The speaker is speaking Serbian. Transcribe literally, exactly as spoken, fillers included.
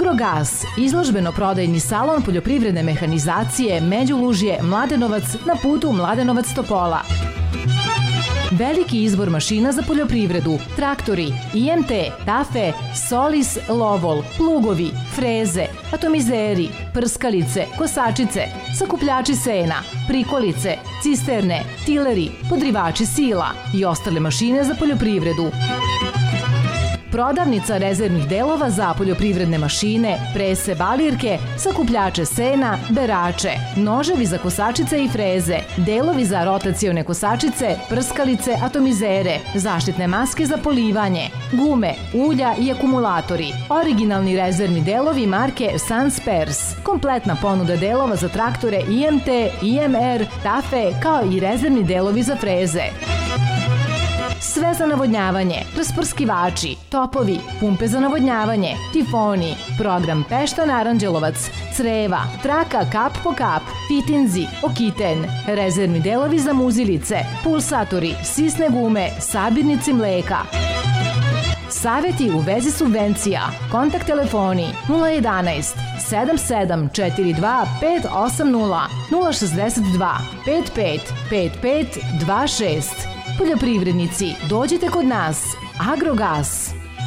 Agrogas, izložbeno-prodajni salon poljoprivredne mehanizacije Međulužje, Mladenovac na putu Mladenovac-Topola. Veliki izbor mašina za poljoprivredu, traktori, I M T, Tafe, Solis, Lovol, plugovi, freze, atomizeri, prskalice, kosačice, sakupljači sena, prikolice, cisterne, tileri, podrivači sila i ostale mašine za poljoprivredu. Prodavnica rezervnih delova za poljoprivredne mašine, prese, balirke, sakupljače sena, berače, noževi za kosačice i freze, delovi za rotacione kosačice, prskalice, atomizere, zaštitne maske za polivanje, gume, ulja i akumulatori, originalni rezervni delovi marke Sanspers, kompletna ponuda delova za traktore I M T, I M R, Tafe, kao i rezervni delovi za freze. Sve za navodnjavanje, rasprskivači, topovi, pumpe za navodnjavanje, tifoni, program Peštan Aranđelovac, creva, traka kap po kap, fitinzi, okiten, rezervni delovi za muzilice, pulsatori, sisne gume, sabirnici mleka. Savjeti u vezi subvencija. Kontakt telefoni nula jedanaest sedam sedam četiri dva pet osam nula, nula šezdeset dva pet pet pet pet dva šest. Poljoprivrednici, dođite kod nas. Agrogas.